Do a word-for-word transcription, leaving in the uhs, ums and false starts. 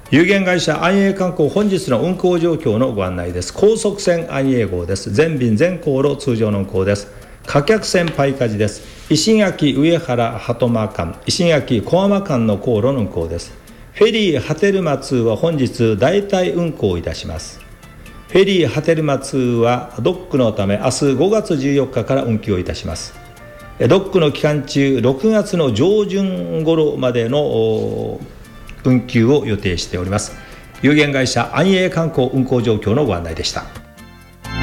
有限会社安永観光本日の運行状況のご案内です。高速船安永号です。全便全航路通常の運行です。貨客船パイカジです。石垣上原鳩間間、石垣小浜間の航路の運行です。フェリー波照間通は本日代替運行いたします。フェリー波照間通はドックのため明日ごがつじゅうよっかから運休いたします。ドックの期間中ろくがつの上旬頃までの運休を予定しております。有限会社安永観光運行状況のご案内でした。